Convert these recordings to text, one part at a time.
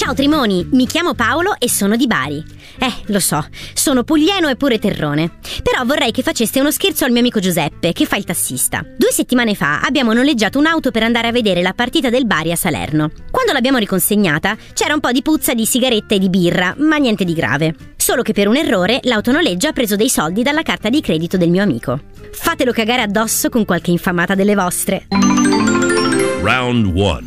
Ciao Trimoni, mi chiamo Paolo e sono di Bari. Lo so, sono puglieno e pure terrone. Però vorrei che faceste uno scherzo al mio amico Giuseppe, che fa il tassista. 2 settimane fa abbiamo noleggiato un'auto per andare a vedere la partita del Bari a Salerno. Quando l'abbiamo riconsegnata c'era un po' di puzza di sigarette e di birra, ma niente di grave. Solo che per un errore l'autonoleggio ha preso dei soldi dalla carta di credito del mio amico. Fatelo cagare addosso con qualche infamata delle vostre. Round 1.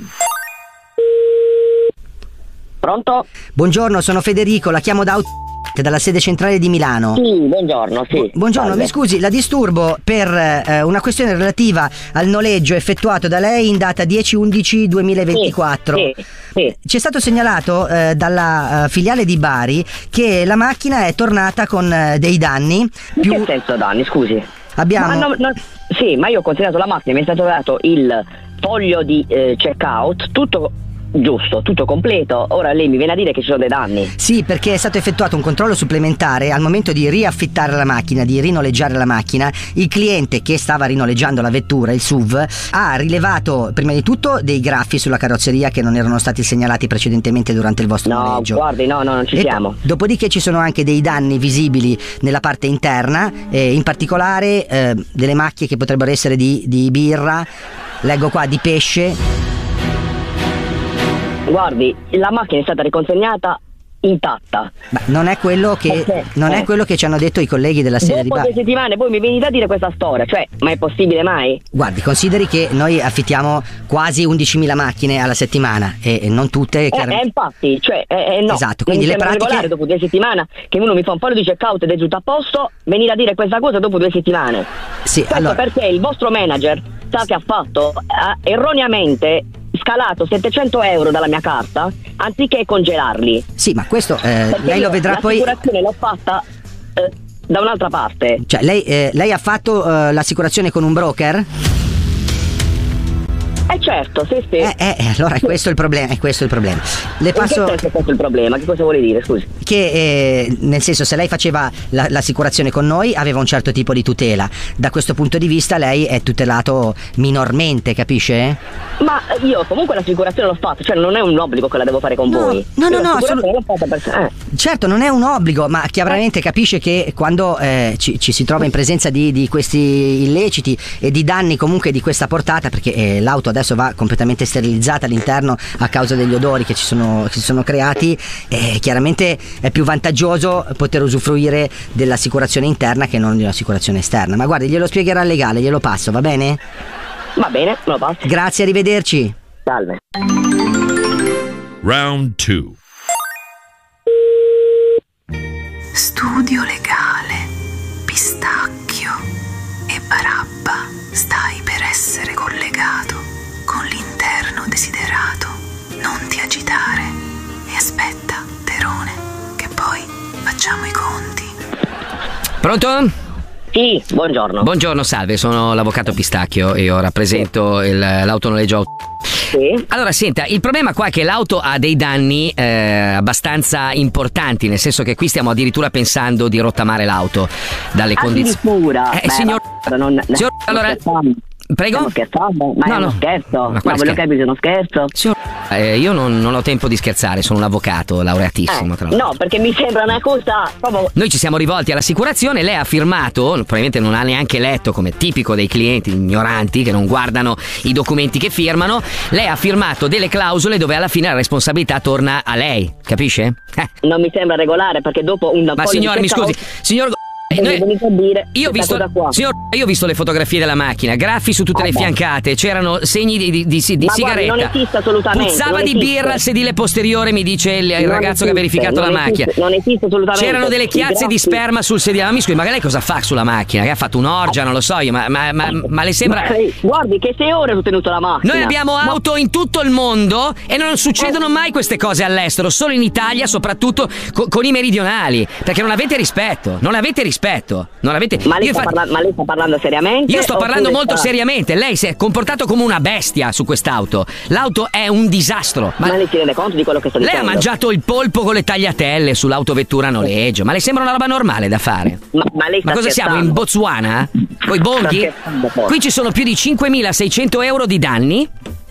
Pronto? Buongiorno, sono Federico, la chiamo dalla sede centrale di Milano. Sì, buongiorno, sì. Buongiorno, Salve. mi scusi, la disturbo per una questione relativa al noleggio effettuato da lei in data 10/11/2024. Sì. Ci è stato segnalato dalla filiale di Bari che la macchina è tornata con dei danni. In che senso danni, scusi? Abbiamo... Sì, ma io ho considerato la macchina, mi è stato dato il foglio di checkout, tutto giusto, tutto completo. Ora lei mi viene a dire che ci sono dei danni. Sì, perché è stato effettuato un controllo supplementare al momento di riaffittare la macchina, di rinoleggiare la macchina. Il cliente che stava rinoleggiando la vettura, il SUV, ha rilevato prima di tutto dei graffi sulla carrozzeria che non erano stati segnalati precedentemente durante il vostro noleggio. Guardi, no, non ci siamo. Dopodiché ci sono anche dei danni visibili nella parte interna, in particolare delle macchie che potrebbero essere di birra, leggo qua di pesce. Guardi, la macchina è stata riconsegnata intatta. Ma non è quello che è quello che ci hanno detto i colleghi della sede di Bari. Dopo 2 settimane voi mi venite a dire questa storia, cioè, ma è possibile mai? Guardi, consideri che noi affittiamo quasi 11.000 macchine alla settimana e non tutte infatti, cioè, no. Esatto, quindi non le pratiche regolare dopo 2 settimane che uno mi fa un po' di checkout ed è tutto a posto, venire a dire questa cosa dopo 2 settimane. Sì, questo allora... perché il vostro manager sa che ha fatto erroneamente scalato 700 euro dalla mia carta anziché congelarli. Sì, ma questo lei lo vedrà poi. L'assicurazione l'ho fatta da un'altra parte. Cioè lei ha fatto l'assicurazione con un broker? Certo, sì. Allora è questo il problema, Le passo... In che senso è questo il problema? Che cosa vuole dire, scusi? Che nel senso, se lei faceva l'assicurazione con noi aveva un certo tipo di tutela. Da questo punto di vista lei è tutelato minormente, capisce? Ma io comunque l'assicurazione l'ho fatta, cioè non è un obbligo che la devo fare con voi. No, l'ho fatta per... Certo, non è un obbligo, ma chiaramente capisce che quando ci si trova in presenza di questi illeciti e di danni comunque di questa portata, perché l'auto adesso va completamente sterilizzata all'interno a causa degli odori che si sono creati, chiaramente è più vantaggioso poter usufruire dell'assicurazione interna che non dell'assicurazione esterna. Ma guardi, glielo spiegherà il legale, glielo passo, va bene? Va bene, me lo passo. Grazie, arrivederci. Salve. Round 2. Studio legale, Pistacchio e Barabba, stai per essere collegato con l'interno desiderato. Non ti agitare e aspetta, Terone, che poi facciamo i conti. Pronto? Sì, buongiorno. Buongiorno, salve, sono l'avvocato Pistacchio e io rappresento l'autonoleggio. Sì. Allora, senta, il problema qua è che l'auto ha dei danni abbastanza importanti, nel senso che qui stiamo addirittura pensando di rottamare l'auto dalle condizioni. Addirittura? Signor, signor, allora, prego? Stiamo scherzando? Ma è uno scherzo? Ma voglio capire se è uno scherzo. Signor, io non ho tempo di scherzare, sono un avvocato laureatissimo. Tra l'altro. No, perché mi sembra una cosa proprio... Noi ci siamo rivolti all'assicurazione, lei ha firmato, probabilmente non ha neanche letto, come tipico dei clienti ignoranti che non guardano i documenti che firmano, lei ha firmato delle clausole dove alla fine la responsabilità torna a lei, capisce? Non mi sembra regolare, perché dopo un... Ma signore, mi scusi, signor... Io ho visto le fotografie della macchina, graffi su tutte le fiancate, c'erano segni di sigaretta. Guardi, non esiste assolutamente. Puzzava di birra al sedile posteriore, mi dice il ragazzo che ha verificato la macchina. Non esiste assolutamente. C'erano delle chiazze di sperma sul sedile. Ma mi scusi, ma lei cosa fa sulla macchina? Che ha fatto un'orgia, non lo so io, ma le sembra... Guardi, che 6 ore ho tenuto la macchina. Noi abbiamo auto in tutto il mondo e non succedono mai queste cose all'estero, solo in Italia, soprattutto con i meridionali, perché non avete rispetto. Non avete... Ma lei sta parlando seriamente? Io sto parlando molto seriamente. Lei si è comportato come una bestia su quest'auto. L'auto è un disastro. Ma lei si rende conto di quello che sto dicendo? Lei ha mangiato il polpo con le tagliatelle sull'autovettura a noleggio. Ma le sembra una roba normale da fare? Ma lei sta cosa scherzando? siamo, in Botswana? Coi bonghi? Qui ci sono più di 5.600 euro di danni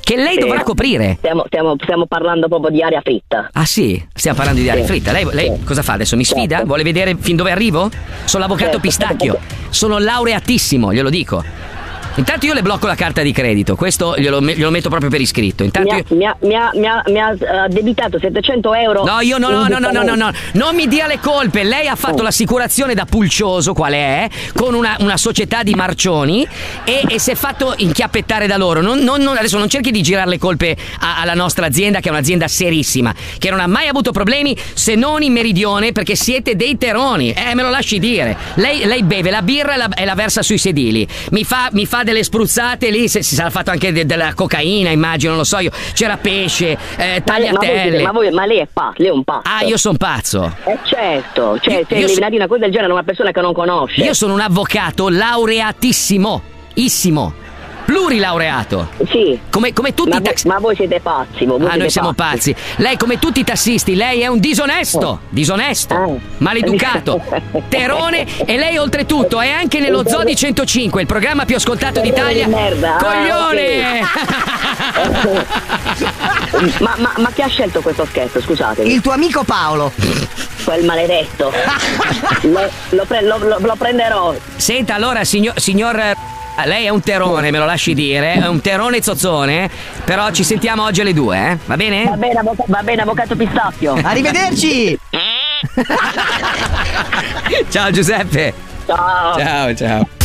che lei dovrà coprire. Stiamo parlando proprio di aria fritta. Ah sì? Stiamo parlando di aria fritta. Lei cosa fa adesso? Mi sfida? Certo. Vuole vedere fin dove arrivo? Sono l'avvocato Certo. Pistacchio. Sono laureatissimo, glielo dico. Intanto io le blocco la carta di credito, questo glielo metto proprio per iscritto. Intanto Mi ha debitato 700 euro. No, io no, non mi dia le colpe. Lei ha fatto l'assicurazione da pulcioso, quale è, con una società di marcioni e si è fatto inchiappettare da loro. Adesso non cerchi di girare le colpe alla nostra azienda, che è un'azienda serissima, che non ha mai avuto problemi se non in Meridione, perché siete dei teroni. Me lo lasci dire. Lei beve la birra e la versa sui sedili. Mi fa delle spruzzate lì, si sarà fatto anche della cocaina, immagino, non lo so io. C'era pesce, tagliatelle. Ma lei è pazzo, lei è un pazzo. Ah, io sono pazzo. Certo, cioè se eliminati una cosa del genere a una persona che non conosce. Io sono un avvocato laureatissimo, plurilaureato. Sì. Come tutti i taxisti. Ma voi siete pazzi. Noi siamo pazzi. Lei, come tutti i tassisti, lei è un disonesto, maleducato, terone, e lei oltretutto è anche nello Zodi 105, il programma più ascoltato d'Italia. Merda. Coglione! Ma chi ha scelto questo scherzo, scusate? Il tuo amico Paolo. Quel maledetto. Lo prenderò. Senta, allora, signor lei è un terone, me lo lasci dire, è un terone zozzone, però ci sentiamo oggi alle 2, va bene? Va bene, avvocato Pistacchio. Arrivederci. Ciao Giuseppe. Ciao. Ciao.